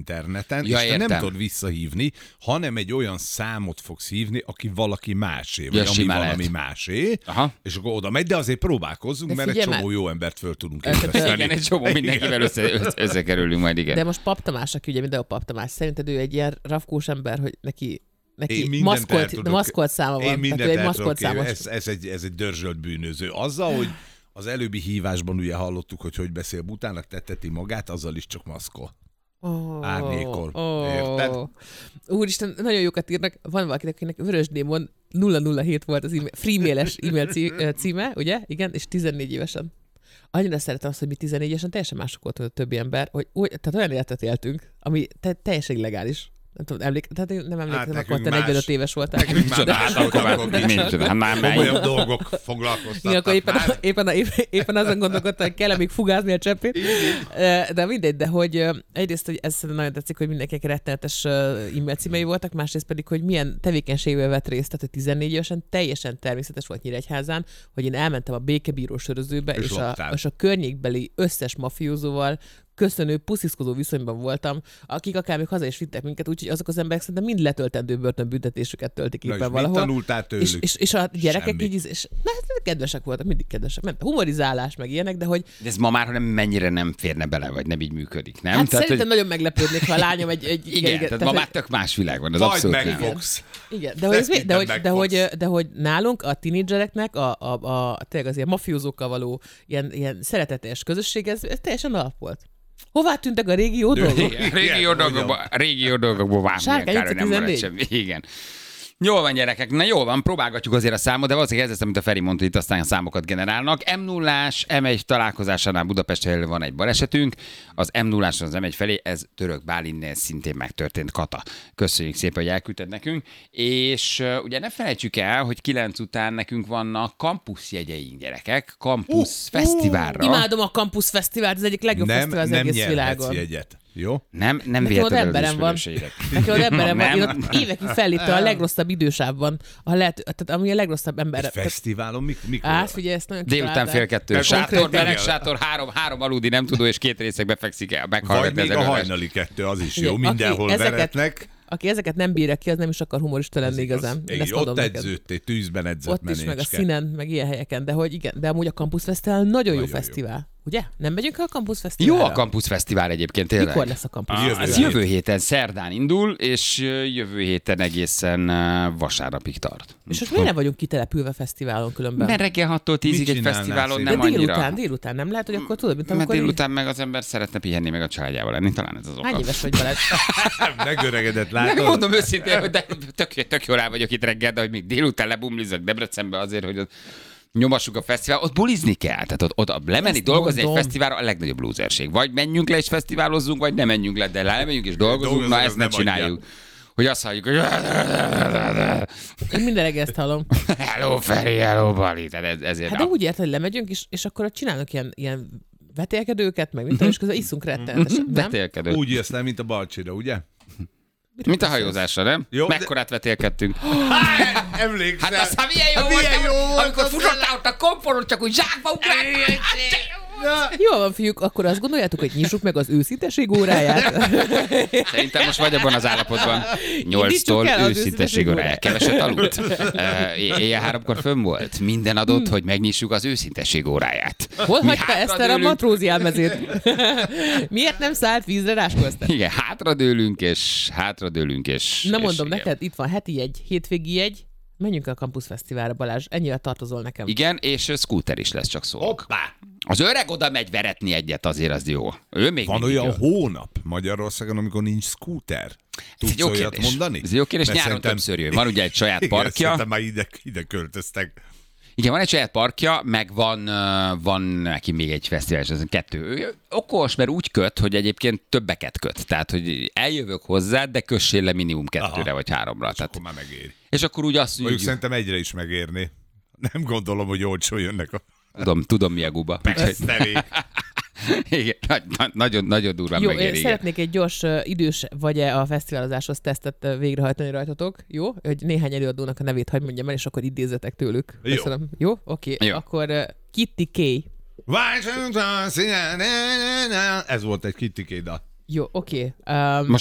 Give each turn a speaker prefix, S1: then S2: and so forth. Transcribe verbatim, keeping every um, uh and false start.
S1: interneten,
S2: ja,
S1: és te
S2: értem.
S1: nem tudod visszahívni, hanem egy olyan számot fogsz hívni, aki valaki másé, vagy
S2: Ja,
S1: ami
S2: simán
S1: valami
S2: lehet.
S1: másé,
S2: Aha.
S1: és akkor oda megy, de azért próbálkozzunk,
S3: De
S1: mert egy
S3: figyelj
S1: csomó
S3: már.
S1: jó embert föl tudunk
S3: Ez-
S1: ébreszteni.
S2: Igen, egy csomó mindenkivel össze, össze, összekerülünk majd, igen.
S3: De most Pap Tamás, aki ugye mindenhol Pap Tamás, szerinted ő egy ilyen rafkós ember, hogy neki,
S1: Én
S3: neki
S1: mindent el
S3: maszkolt,
S1: tudok-
S3: maszkolt száma van.
S1: Én mindent
S3: Tehát ő egy
S1: el tudok
S3: maszkolt
S1: képzelni.
S3: számos.
S1: ez, ez, egy, ez egy dörzsölt bűnöző. Azzal, hogy az előbbi hívásban ugye hallottuk, hogy hogy beszél Butának, tetteti magát, azzal is csak maszkol.
S3: Oh,
S1: Árnyékol.
S3: oh.
S1: Érted?
S3: Úristen, nagyon jókat írnak. Van valakinek, akinek Vörös Démon nulla nulla hét volt az e-mail, freemailes e-mail cí- címe, ugye? Igen, és tizennégy évesen. Annyira szeretem azt, hogy mi tizennégy évesen teljesen mások volt, mint a többi ember, hogy úgy, tehát olyan életet éltünk, ami te, teljesen illegális. Nem tudom, emlék, tehát én nem emlékszem,
S1: Hát
S3: akkor te
S1: nekünk
S3: negyvenöt
S1: más.
S3: éves voltál.
S1: Nekünk már
S2: Micsoda,
S1: más
S2: hát akkor már-
S1: dolgok is.
S2: micsoda, hát már mely-
S1: Komolyabb dolgok foglalkoztatnak.
S3: Igen, akkor éppen,
S1: már.
S3: éppen, éppen, éppen azon gondolkodtam, hogy kell-e még fugázni a cseppét. De mindegy, de hogy egyrészt, hogy ez nagyon tetszik, hogy mindenkinek rettenetes e-mail címei voltak, másrészt pedig, hogy milyen tevékenységvel vett részt, tehát hogy tizennégy évesen teljesen természetes volt Nyíregyházán, hogy én elmentem a békebíró sörözőbe,
S1: És
S3: és, a,
S1: loptál.
S3: és a környékbeli összes mafiózóval köszönő, pusziszkodó viszonyban voltam, akik akár még haza is vittek minket, úgyhogy azok az emberek szerintem mind letöltendő börtönbüntetésüket töltik
S1: Na, és
S3: éppen
S1: mit
S3: valahol.
S1: tanultál tőlük?
S3: És, és, és a gyerekek
S1: Semmi.
S3: így, és na, hát kedvesek voltak, mindig kedvesek. Ment a humorizálás, meg ilyenek, de hogy
S2: De ez ma már nem mennyire nem férne bele, vagy nem így működik, nem?
S3: hát
S2: Tehát,
S3: szerintem
S2: hogy...
S3: nagyon meglepődnék, ha a lányom egy... egy
S2: Igen, igen, tehát ma
S3: tehát,
S2: már tök más világ van, az
S1: Majd
S2: abszolút nem.
S1: megfogsz.
S3: igen, de hogy, ez, mi- de,
S1: Minden
S3: hogy, de,
S1: megfogsz.
S3: hogy, de hogy nálunk a tinédzsereknek a, a, a, tényleg az ilyen mafiózókkal való ilyen, ilyen szeretetes közösség, ez, ez teljesen alap volt. Hová tűntek a régi jó dolgok?
S2: Igen, régi jó dolgokban, régi jó dolgokban vágni
S3: Sárkány
S2: akár, hogy
S3: utca
S2: nem maradt
S3: tizennégy.
S2: semmi. Igen. Jól van, gyerekek, na jól van, próbálgatjuk azért a számot, de valószínűleg ez lesz, amit a Feri mondta, itt aztán a számokat generálnak. em nullás, em egy találkozásánál Budapest felé van egy balesetünk, az em nulláson az em egy felé, ez Török Bálintnél szintén megtörtént, Kata. Köszönjük szépen, hogy elküldted nekünk. És uh, ugye ne felejtsük el, hogy kilenc után nekünk vannak kampuszjegyeink, gyerekek, kampusz uh, fesztiválra.
S3: Imádom a Campus Fesztivált, ez egyik legjobb
S1: Nem,
S3: fesztivál az
S1: nem
S3: egész
S1: nyerhetsz
S3: világon.
S1: jegyet. Jó?
S2: Nem, nem
S3: Nekem ott
S2: véletlenül az
S3: emberem van.
S2: ismerőseidet.
S3: Nekem ott emberem van.
S2: Nem.
S3: Én ott évekig felléptem a legrosszabb idősávban, a lehet, tehát ami a legrosszabb ember.
S1: Egy fesztiválon mik, mikor?
S3: Át, figyelj, ezt nagyon
S2: Délután
S3: kitalálták.
S2: fél kettő.
S1: Mert
S2: Sátor,
S1: konkrétan
S2: meleg
S1: igen.
S2: sátor, három, három aludi, nem tudó, és két részekbe fekszik el.
S1: Vagy
S2: Meghallgatni
S1: még
S2: az
S1: a
S2: előadást.
S1: hajnali kettő, az is
S3: Ugye,
S1: jó.
S3: aki
S1: Mindenhol
S3: ezeket-
S1: veretnek.
S3: Aki ezeket nem bírja ki, az nem is akar humorista lenni igazán. Én
S1: Igen,
S3: ezt mondom
S1: ott
S3: neked.
S1: edződtél, tűzben edzett
S3: Ott is, meg a
S1: menécske.
S3: színen, meg ilyen helyeken, de hogy igen, de amúgy a Campus Fesztivál nagyon jó
S1: Nagyon jó.
S3: fesztivál. Ugye? Nem megyünk el a Campus Fesztiválra?
S2: Jó a Campus Fesztivál egyébként, tényleg.
S3: Mikor lesz a Campus
S1: Jövő
S3: Fesztivál?
S2: Ez
S1: hét.
S2: jövő héten szerdán indul, és jövő héten egészen uh, vasárnapig tart.
S3: És most miért nem vagyunk kitelepülve fesztiválon különben?
S2: Mert reggel hattól tízig
S1: Mit
S2: egy
S1: csinálnál
S2: fesztiválon
S1: szépen?
S2: nem
S3: de
S2: annyira.
S3: délután, délután nem lehet, hogy akkor tudod, mint
S2: Mert
S3: amikor... így-
S2: délután meg az ember szeretne pihenni, meg a családjával lenni, talán ez az oka.
S3: Hány éves vagy Balázs?
S1: Megöregedett,
S2: Nem
S1: látod?
S2: mondom őszintén, hogy de tök, tök jól el vagyok itt reggel, de hogy még délután lebumlizok Debrecenbe azért, hogy ott nyomassuk a fesztivál, ott bulizni kell. Tehát ott, ott lemenni
S3: Ezt
S2: dolgozni
S3: mondom.
S2: egy fesztiválra a legnagyobb lúzerség. Vagy menjünk le és fesztiválozzunk, vagy nem menjünk le, de lemenjünk és dolgozunk,
S1: Dolgozunk,
S2: na
S1: az
S2: ezt ne
S1: nem
S2: csináljuk.
S1: adja.
S2: Hogy azt halljuk, hogy
S3: Én minden reggel ezt hallom.
S2: hello Feri, hello Bali. Tehát ez, ezért
S3: Hát de úgy ért, hogy lemegyünk, és, és akkor ott csinálnak ilyen, ilyen vetélkedőket, meg mint és közben iszunk rettenetesen. Nem?
S2: vetélkedő.
S1: Úgy jössz le, mint a Balcsira, ugye?
S2: Mint a hajózásra, nem?
S1: Jó, de-
S2: Mekkorát vetélkedtünk.
S1: Emlékszel?
S2: Hát aztán milyen jó
S1: Hát
S2: volt,
S1: milyen jó
S2: amikor,
S1: volt
S2: amikor
S1: az
S2: futottál ott a komporon, csak úgy zsákba ugráltál.
S3: Jó van, fiúk, akkor azt gondoljátok, hogy nyissuk meg az őszinteség óráját?
S2: Szerintem most vagy abban az állapotban. Nyolctól
S3: Indítsuk el az
S2: őszintesség
S3: őszintesség
S2: órája.
S3: óráját.
S2: Keveset aludt. Uh, éjjel háromkor fönn volt. Minden adott, hogy megnyissuk az őszintesség óráját.
S3: Hol
S2: Mi
S3: hagyta Eszter a
S2: hátradőlünk-
S3: matrózi elmezét? Miért nem szállt vízre Ráskó Eszter?
S2: Igen, hátradőlünk, és hátradőlünk, és...
S3: Na
S2: és
S3: mondom
S2: igen.
S3: neked, itt van heti egy, hétvégi egy, menjünk el a Campus Fesztiválra, Balázs, ennyire tartozol nekem.
S2: Igen, és scooter is lesz, csak szólok.
S1: Hoppá!
S2: Az öreg oda megy veretni egyet, azért az jó. Ő még
S1: Van
S2: mindig
S1: olyan
S2: jó.
S1: hónap Magyarországon, amikor nincs scooter?
S2: Ez
S1: Tudsz
S2: egy jó
S1: olyat
S2: kérdés.
S1: mondani?
S2: Ez egy jó kérdés,
S1: Mert
S2: nyáron
S1: szerintem-
S2: többször jön. Van ugye egy saját
S1: Igen,
S2: parkja.
S1: szerintem már ide, ide költöztek.
S2: Igen, van egy saját parkja, meg van, uh, van neki még egy fesztivál, és ez kettő. Ő okos, mert úgy köt, hogy egyébként többeket köt. Tehát, hogy eljövök hozzá, de kössél le minimum kettőre
S1: Aha.
S2: vagy háromra.
S1: És
S2: Tehát,
S1: akkor már megéri.
S2: és akkor úgy azt
S1: Mondjuk
S2: mondjuk,
S1: szerintem egyre is megérni. Nem gondolom, hogy olcsó jönnek a
S2: tudom, tudom mi a guba. Úgyhogy-
S1: Pesztevé.
S2: Igen, na- na- nagyon, nagyon durván
S3: Jó,
S2: megéri.
S3: én
S2: igen.
S3: szeretnék egy gyors uh, idős vagy-e a fesztiválozáshoz tesztet uh, végrehajtani rajtatok, jó? Hogy néhány előadónak a nevét hagyd mondjam el, és akkor idézetek tőlük.
S1: Jó.
S3: Köszönöm. Jó? Oké.
S2: Jó.
S3: Akkor uh, Kitty K.
S1: Ez volt egy Kitty Kéda.
S3: Jó, oké. Um,